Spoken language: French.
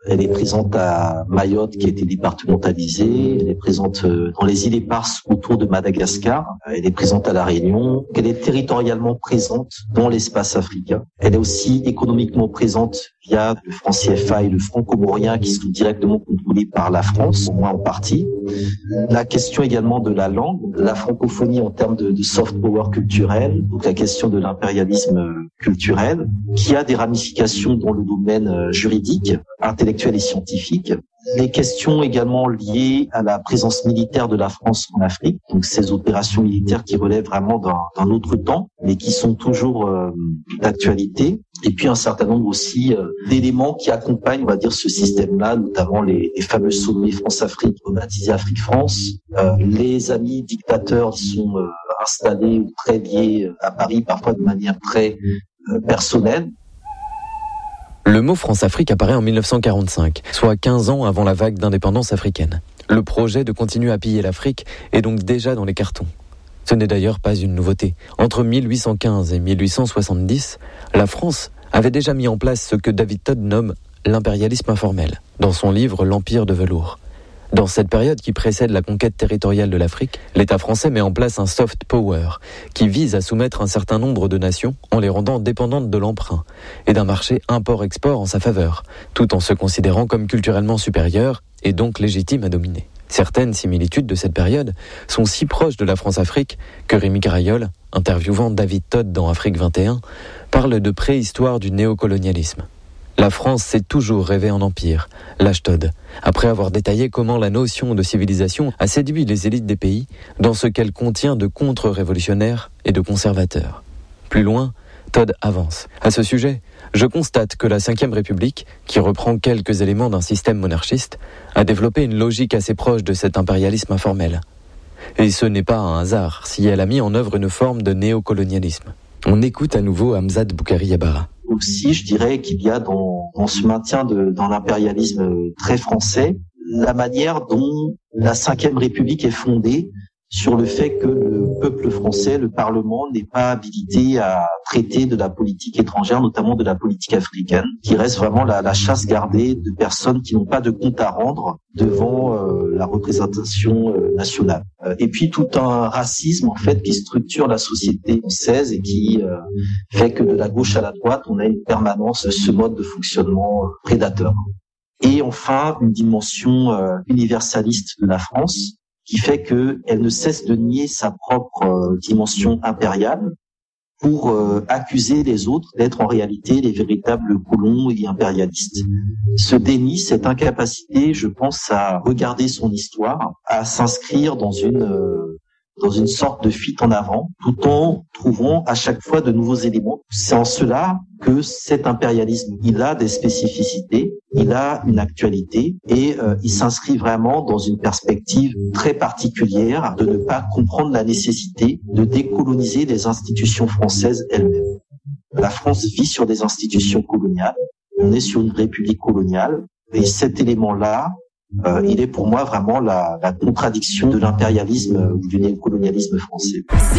Elle est présente à Mayotte, qui a été départementalisée. Elle est présente dans les îles éparses autour de Madagascar. Elle est présente à La Réunion. Elle est territorialement présente dans l'espace africain. Elle est aussi économiquement présente via le franc CFA et le franc comorien qui sont directement contrôlés par la France, au moins en partie. La question également de la langue, la francophonie en termes de soft power culturel, donc la question de l'impérialisme culturel, qui a des ramifications dans le domaine juridique, intellectuel et scientifique. Les questions également liées à la présence militaire de la France en Afrique, donc ces opérations militaires qui relèvent vraiment d'un autre temps, mais qui sont toujours d'actualité. Et puis un certain nombre aussi d'éléments qui accompagnent, on va dire, ce système-là, notamment les fameux sommets France-Afrique, baptisés Afrique-France. Les amis dictateurs qui sont installés ou très liés à Paris, parfois de manière très personnelle. Le mot France-Afrique apparaît en 1945, soit 15 ans avant la vague d'indépendance africaine. Le projet de continuer à piller l'Afrique est donc déjà dans les cartons. Ce n'est d'ailleurs pas une nouveauté. Entre 1815 et 1870, la France avait déjà mis en place ce que David Todd nomme l'impérialisme informel, dans son livre L'Empire de velours. Dans cette période qui précède la conquête territoriale de l'Afrique, l'État français met en place un soft power qui vise à soumettre un certain nombre de nations en les rendant dépendantes de l'emprunt et d'un marché import-export en sa faveur, tout en se considérant comme culturellement supérieurs et donc légitimes à dominer. Certaines similitudes de cette période sont si proches de la France-Afrique que Rémi Carayol, interviewant David Todd dans Afrique 21, parle de préhistoire du néocolonialisme. La France s'est toujours rêvée en empire, lâche Todd, après avoir détaillé comment la notion de civilisation a séduit les élites des pays dans ce qu'elle contient de contre-révolutionnaires et de conservateurs. Plus loin, Todd avance. À ce sujet, je constate que la Ve République, qui reprend quelques éléments d'un système monarchiste, a développé une logique assez proche de cet impérialisme informel. Et ce n'est pas un hasard si elle a mis en œuvre une forme de néocolonialisme. On écoute à nouveau Hamzat Boukari Yabara. Aussi, je dirais qu'il y a dans ce maintien dans l'impérialisme très français, la manière dont la Ve République est fondée sur le fait que le peuple français, le Parlement, n'est pas habilité à traiter de la politique étrangère, notamment de la politique africaine, qui reste vraiment la chasse gardée de personnes qui n'ont pas de compte à rendre devant la représentation nationale. Et puis tout un racisme en fait qui structure la société française et qui fait que de la gauche à la droite, on a une permanence ce mode de fonctionnement prédateur. Et enfin, une dimension universaliste de la France, qui fait qu'elle ne cesse de nier sa propre dimension impériale pour accuser les autres d'être en réalité les véritables colons et impérialistes. Ce déni, cette incapacité, je pense, à regarder son histoire, à s'inscrire dans une sorte de fuite en avant, tout en trouvant à chaque fois de nouveaux éléments. C'est en cela que cet impérialisme, il a des spécificités, il a une actualité et il s'inscrit vraiment dans une perspective très particulière de ne pas comprendre la nécessité de décoloniser les institutions françaises elles-mêmes. La France vit sur des institutions coloniales, on est sur une république coloniale et cet élément-là, il est pour moi vraiment la contradiction de l'impérialisme ou du néocolonialisme français.